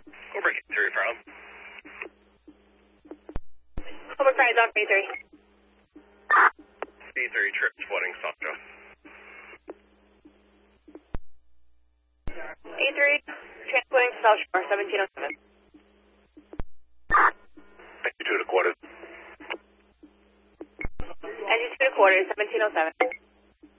Cobra K3 from. Cobra Kai is off A3. A3 trips flooding Sancho. A3, transporting to South Shore, 1707. Entry 2 to quarters. Entry 2 to quarters, 1707.